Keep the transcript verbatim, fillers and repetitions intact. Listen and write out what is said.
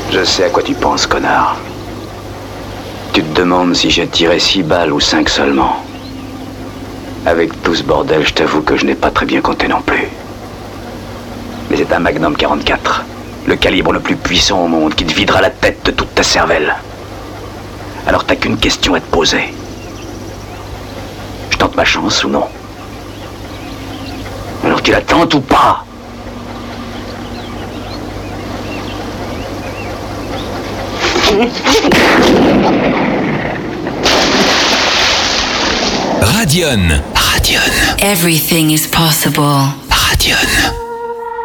Je sais à quoi tu penses, connard. Tu te demandes si j'ai tiré six balles ou cinq seulement. Avec tout ce bordel, je t'avoue que je n'ai pas très bien compté non plus. Mais c'est un Magnum quarante-quatre, le calibre le plus puissant au monde, qui te videra la tête de toute ta cervelle. Alors t'as qu'une question à te poser. Je tente ma chance ou non? Alors tu la tentes ou pas? Radion. Radion. Everything is possible.